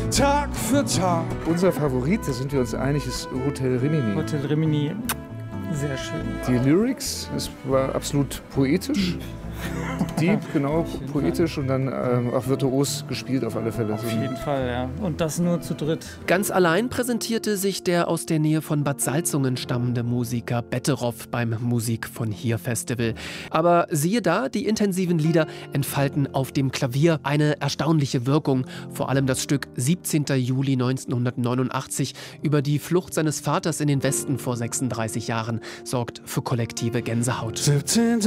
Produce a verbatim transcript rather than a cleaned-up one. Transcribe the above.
Tag für Tag. Unser Favorit, da sind wir uns einig, ist Hotel Rimini. Hotel Rimini, sehr schön. Die Lyrics, es war absolut poetisch. Deep, genau, poetisch und dann ähm, auch virtuos gespielt auf alle Fälle. Auf jeden Fall, ja. Und das nur zu dritt. Ganz allein präsentierte sich der aus der Nähe von Bad Salzungen stammende Musiker Betteroff beim Musik von hier Festival. Aber siehe da, die intensiven Lieder entfalten auf dem Klavier eine erstaunliche Wirkung. Vor allem das Stück siebzehnter Juli neunzehnhundertneunundachtzig über die Flucht seines Vaters in den Westen vor sechsunddreißig Jahren sorgt für kollektive Gänsehaut. siebzehnter